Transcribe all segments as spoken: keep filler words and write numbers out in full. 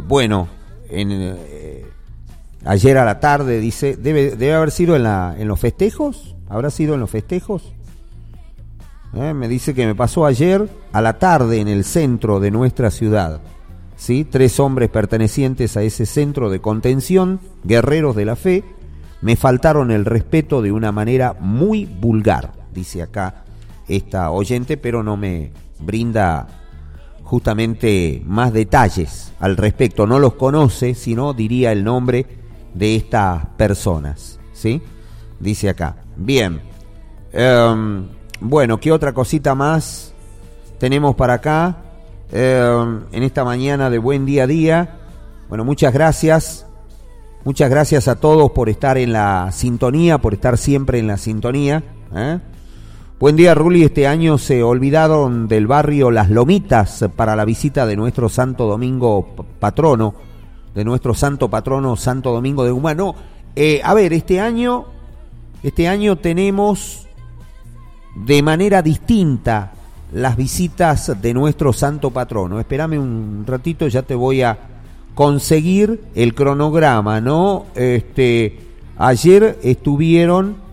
bueno, en, eh, ayer a la tarde, dice, debe, debe haber sido en, la, en los festejos, ¿habrá sido en los festejos? Eh, me dice que me pasó ayer a la tarde en el centro de nuestra ciudad, ¿sí? Tres hombres pertenecientes a ese centro de contención, guerreros de la fe, me faltaron el respeto de una manera muy vulgar, dice acá esta oyente, pero no me brinda justamente más detalles al respecto, no los conoce, sino diría el nombre de estas personas, ¿sí? Dice acá. Bien, um, bueno, ¿qué otra cosita más tenemos para acá um, en esta mañana de Buen Día a Día? Bueno, muchas gracias, muchas gracias a todos por estar en la sintonía, por estar siempre en la sintonía, ¿eh? Buen día, Ruli. Este año se olvidaron del barrio Las Lomitas para la visita de nuestro Santo Domingo patrono, de nuestro santo patrono Santo Domingo de Guzmán. No, eh, a ver, este año, este año tenemos de manera distinta las visitas de nuestro santo patrono. Espérame un ratito, ya te voy a conseguir el cronograma, ¿no? Este, ayer estuvieron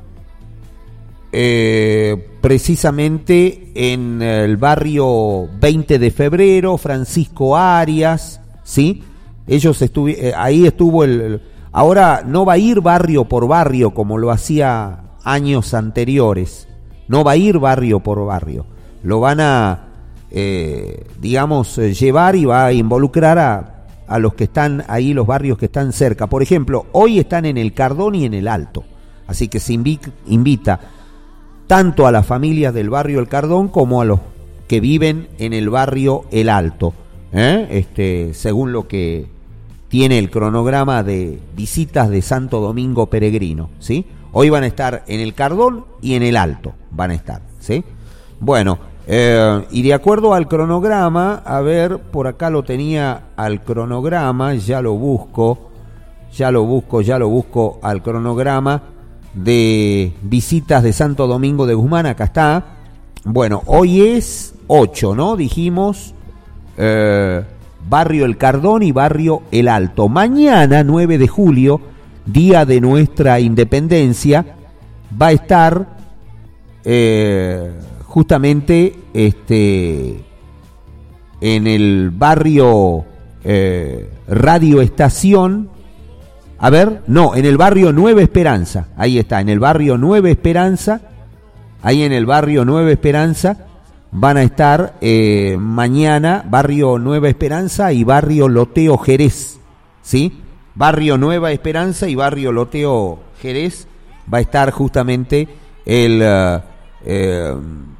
Eh, precisamente en el barrio veinte de febrero, Francisco Arias, ¿sí? Ellos estuvieron, eh, ahí estuvo el, el... Ahora no va a ir barrio por barrio como lo hacía años anteriores, no va a ir barrio por barrio, lo van a, eh, digamos, llevar y va a involucrar a, a los que están ahí, los barrios que están cerca. Por ejemplo, hoy están en el Cardón y en el Alto, así que se invi- invita tanto a las familias del barrio El Cardón como a los que viven en el barrio El Alto, ¿eh? Este, según lo que tiene el cronograma de visitas de Santo Domingo Peregrino, ¿sí? Hoy van a estar en el Cardón y en el Alto, van a estar, ¿sí? Bueno, eh, y de acuerdo al cronograma, a ver, por acá lo tenía al cronograma, ya lo busco, ya lo busco, ya lo busco al cronograma de visitas de Santo Domingo de Guzmán, acá está. Bueno, hoy es ocho, ¿no? Dijimos eh, barrio El Cardón y barrio El Alto. Mañana, nueve de julio, día de nuestra independencia, va a estar eh, justamente este en el barrio eh, Radio Estación. A ver, no, en el barrio Nueva Esperanza, ahí está, en el barrio Nueva Esperanza, ahí en el barrio Nueva Esperanza van a estar eh, mañana, barrio Nueva Esperanza y barrio Loteo Jerez, ¿sí? Barrio Nueva Esperanza y barrio Loteo Jerez va a estar justamente el uh, eh,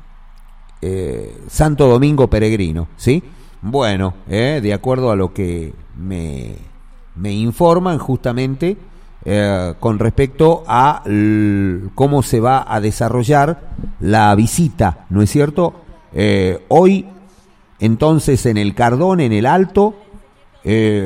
eh, Santo Domingo Peregrino, ¿sí? Bueno, eh, de acuerdo a lo que me... me informan justamente eh, con respecto a l- cómo se va a desarrollar la visita, ¿no es cierto? Eh, hoy, entonces, en el Cardón, en el Alto, eh,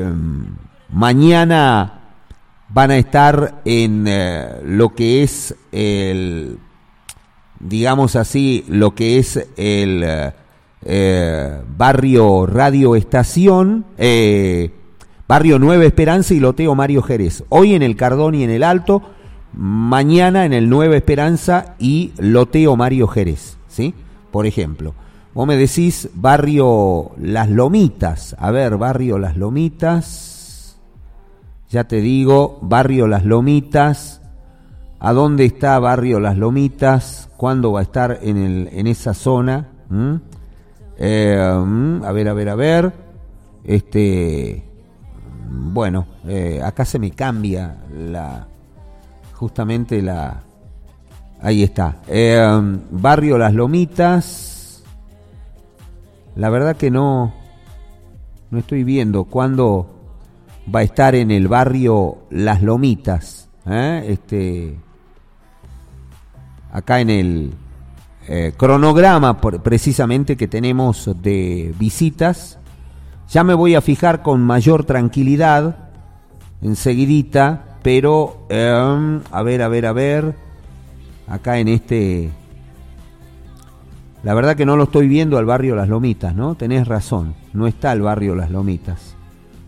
mañana van a estar en eh, lo que es el, digamos así, lo que es el eh, barrio Radio Estación, eh, barrio Nueva Esperanza y Loteo Mario Jerez. Hoy en el Cardón y en el Alto, mañana en el Nueva Esperanza y Loteo Mario Jerez, ¿sí? Por ejemplo, vos me decís barrio Las Lomitas. A ver, barrio Las Lomitas. Ya te digo, barrio Las Lomitas. ¿A dónde está barrio Las Lomitas? ¿Cuándo va a estar en, el, en esa zona? ¿Mm? Eh, a ver, a ver, a ver. Este... Bueno, eh, acá se me cambia la, justamente la, ahí está, eh, barrio Las Lomitas. La verdad que no, no estoy viendo cuándo va a estar en el barrio Las Lomitas, ¿eh? Este, acá en el eh, cronograma por, precisamente que tenemos de visitas. Ya me voy a fijar con mayor tranquilidad enseguidita, pero eh, a ver, a ver, a ver, acá en este, la verdad que no lo estoy viendo al barrio Las Lomitas, ¿no? Tenés razón, no está el barrio Las Lomitas.